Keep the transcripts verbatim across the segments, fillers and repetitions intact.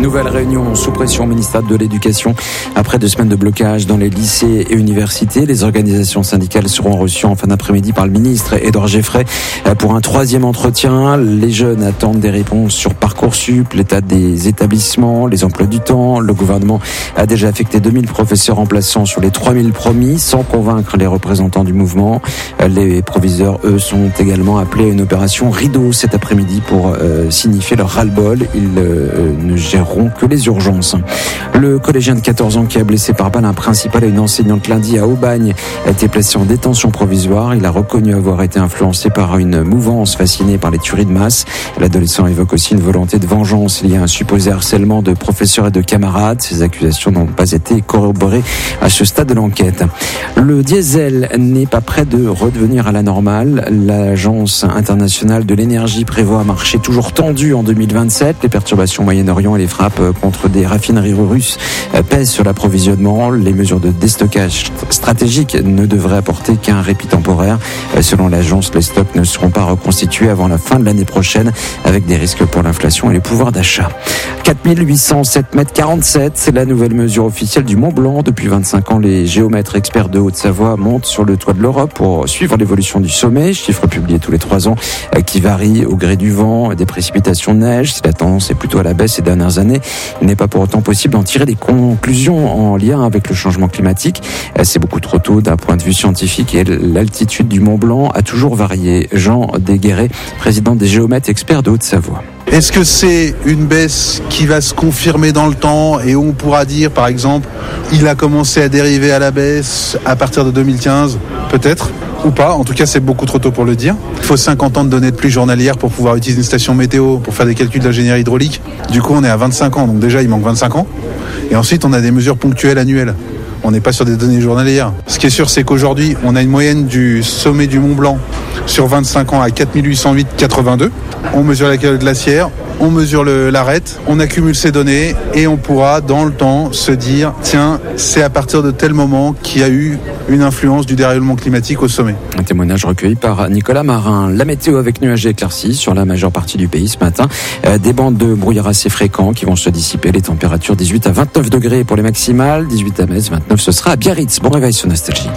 Nouvelle réunion sous pression au ministère de l'Éducation. Après deux semaines de blocage dans les lycées et universités, les organisations syndicales seront reçues en fin d'après-midi par le ministre Édouard Geffray pour un troisième entretien. Les jeunes attendent des réponses sur Parcoursup, l'état des établissements, les emplois du temps. Le gouvernement a déjà affecté deux mille professeurs remplaçants sur les trois mille promis, sans convaincre les représentants du mouvement. Les proviseurs, eux, sont également appelés à une opération rideau cet après-midi pour euh, signifier leur ras-le-bol. Ils euh, ne géreront que les urgences. Le collégien de quatorze ans qui a blessé par balle un principal et une enseignante lundi à Aubagne a été placé en détention provisoire. Il a reconnu avoir été influencé par une mouvance fascinée par les tueries de masse. L'adolescent évoque aussi une volonté de vengeance liée à un supposé harcèlement de professeurs et de camarades. Ces accusations n'ont pas été corroborées à ce stade de l'enquête. Le diesel n'est pas prêt de redevenir à la normale. L'Agence internationale de l'énergie prévoit un marché toujours tendu en deux mille vingt-sept. Les perturbations au Moyen-Orient et les frappes contre des raffineries russes pèsent sur l'approvisionnement. Les mesures de déstockage stratégique ne devraient apporter qu'un répit temporaire. Selon l'agence, les stocks ne seront pas reconstitués avant la fin de l'année prochaine, avec des risques pour l'inflation et les pouvoirs d'achat. quatre mille huit cent sept mètres quarante-sept, c'est la nouvelle mesure officielle du Mont Blanc. Depuis vingt-cinq ans, les géomètres experts de Haute-Savoie montent sur le toit de l'Europe pour suivre l'évolution du sommet. Chiffre publié tous les trois ans qui varie au gré du vent, des précipitations de neige. Si la tendance est plutôt à la baisse ces dernières années, il n'est pas pour autant possible d'en tirer des conclusions en lien avec le changement climatique. C'est beaucoup trop tôt d'un point de vue scientifique et l'altitude du Mont Blanc a toujours varié. Jean Desguéret, président des géomètres experts de Haute-Savoie. Est-ce que c'est une baisse qui va se confirmer dans le temps et où on pourra dire, par exemple, il a commencé à dériver à la baisse à partir de deux mille quinze, peut-être, ou pas? En tout cas, c'est beaucoup trop tôt pour le dire. Il faut cinquante ans de données de pluie journalière pour pouvoir utiliser une station météo, pour faire des calculs d'ingénierie hydraulique. Du coup, on est à vingt-cinq ans, donc déjà, il manque vingt-cinq ans. Et ensuite, on a des mesures ponctuelles annuelles. On n'est pas sur des données journalières. Ce qui est sûr, c'est qu'aujourd'hui, on a une moyenne du sommet du Mont Blanc sur vingt-cinq ans à quatre mille huit cent huit virgule quatre-vingt-deux. On mesure la calotte glaciaire, on mesure le, l'arête, on accumule ces données et on pourra, dans le temps, se dire tiens, c'est à partir de tel moment qu'il y a eu une influence du dérèglement climatique au sommet. Un témoignage recueilli par Nicolas Marin. La météo avec nuages et éclaircies sur la majeure partie du pays ce matin. Euh, des bandes de brouillard assez fréquents qui vont se dissiper. Les températures dix-huit à vingt-neuf degrés pour les maximales, dix-huit à Metz, vingt-neuf ce sera à Biarritz. Bon réveil sur Nostalgie.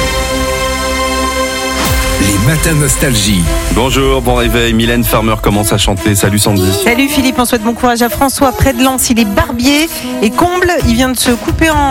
Les matins Nostalgie. Bonjour, bon réveil. Mylène Farmer commence à chanter. Salut Sandy. Salut Philippe, on souhaite bon courage à François près de Lens. Il est barbier et comble. Il vient de se couper en